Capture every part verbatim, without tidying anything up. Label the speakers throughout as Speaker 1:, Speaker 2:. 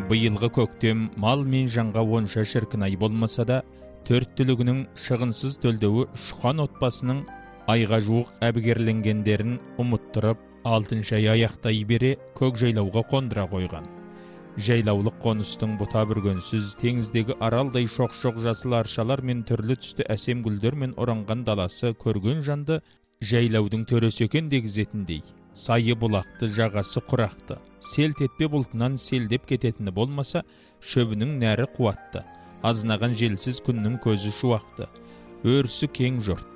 Speaker 1: Быйылғы көктем мал мен жанға онша шіркін ай болмаса да, төрт түлігінің шығынсыз төлдеуі Шұқан отбасының айға жуық әбігерленгендерін ұмыттырып, алтыншы ай аяқтай бере көк жайлауға қондыра қойған. Жайлаулық қоныстың бұта бүргенсіз теңіздегі аралдай шоқ-шоқ жасыл аршалар мен түрлі түсті әсем гүлдермен оранған даласы көрген жанды жайлаудың төресі екен дегізетіндей. Сайы бұлақты, жағасы құрақты, селт етпе бұлтынан селдеп кететіні болмаса, шөбінің нәрі қуатты, азынаған желсіз күннің көзі шуақты, өрісі кең жұрт.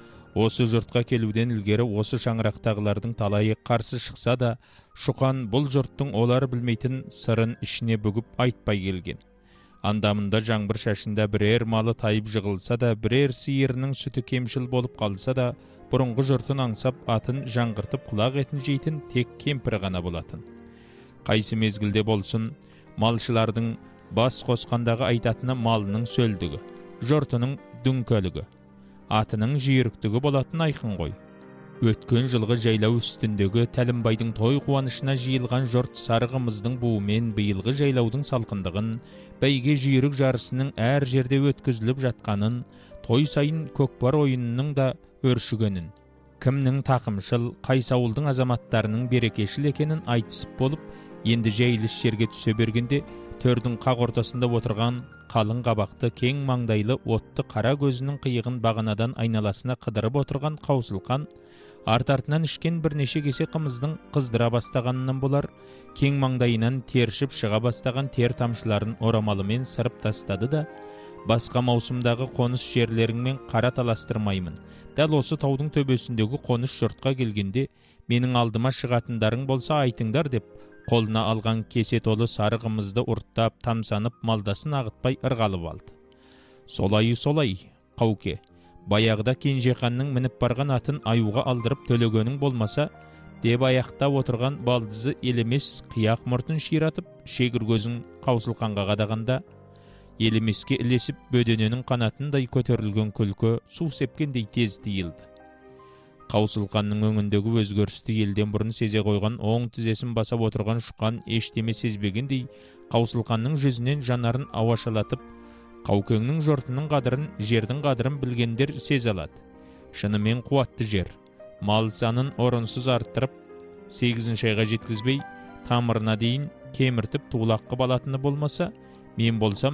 Speaker 1: Осы жұртқа келуден ілгері осы шаңырақтағылардың талайы қарсы шықса да, Шұқан бұл жұрттың олар білмейтін сырын ішіне бүгіп айтпай келген. Андамында жаңбыр шашында бірер малы тайып жығылса да, бірер сиырының сүті кемшіл болып қалса да, бұрынғы жұртын аңсап атын жаңғыртып құлақ етін жейтін тек кемпірі ғана болатын. Қайсы мезгілде болсын, малшылардың бас қосқандағы айтатыны малының сөлдігі, жұртының дүңкөлігі, атының жүйріктігі болатын айқын ғой. Өткен жылғы жайлау үстіндегі Тәлімбайдың той қуанышына жиылған жұрт сарығымыздың буымен биылғы жайлаудың салқындығын, бәйге жүйрік жарысының әр жерде өткізіліп жатқанын, той сайын көкпар ойынының да өршігенін, кімнің тақымшыл, қайсауылдың азаматтарының берекешіл екенін айтысып болып, енді жайылыс жерге түсе бергенде, төрдің қақ ортасында отырған қалың қабақты, кең маңдайлы, отты қара көзінің қиығын бағанадан айналасына қыдырып отырған Қаусылқан, арт-артынан ішкен бірнеше кесе қымыздың қыздыра бастағанынан болар, кең маңдайынан тершіп шыға бастаған тер тамшыларын орамалымен сырып тастады да, басқа маусымдағы қоныс жерлеріңмен қара таластырмаймын. Дәл осы таудың төбесіндегі қоныс жұртқа келгенде, менің алдыма шығатындарың болса айтыңдар деп, қолына алған кесе толы сары қымызды ұрттап, тамсанып, малдасын ағытпай ырғалып алды. Солай, солай, Қауке, баяғыда Кенжеқанның мініп барған атын аюға алдырып төлегенің болмаса, деп аяқта отырған балдызы елемес қияқ мұртын ширатып, шегір көзін Қаусылқанға қадағанда, елемеске ілесіп бөдененің қанатындай көтерілген күлкі су сепкендей тез тиілді. Қаусылқанның өңіндегі өзгерісті елден бұрын сезе қойған оң тізесін басап отырған Шұқан ештеме сезбегендей, Қаусылқанның жүзінен жанарын ауашалатып, Қаукеңнің жұртының қадырын, жердің қадырын білгендер сез алады. Шынымен қуатты жер. Мал санын орынсыз арттырып, сегізінші айға жеткізбей, тамырына дейін кеміртіп тулақ қып алатыны болмаса, мен болсам